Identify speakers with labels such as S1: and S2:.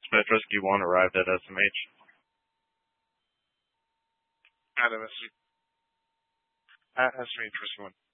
S1: Smith Whiskey 1 arrived at SMH.
S2: Adam, SMH Whiskey 1.